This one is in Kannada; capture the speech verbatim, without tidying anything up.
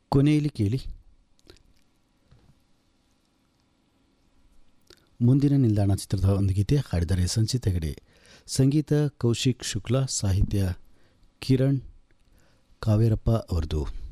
ಕೊನೆಯಲ್ಲಿ ಕೇಳಿ ಮುಂದಿನ ನಿಲ್ದಾಣ ಚಿತ್ರದ ಒಂದು ಗೀತೆ. ಹಾಡಿದರೆ ಸಂಚಿತ್ ಹೆಗಡೆ, ಸಂಗೀತ ಕೌಶಿಕ್ ಶುಕ್ಲಾ, ಸಾಹಿತ್ಯ ಕಿರಣ್ ಕಾವೇರಪ್ಪ ಅವರದು.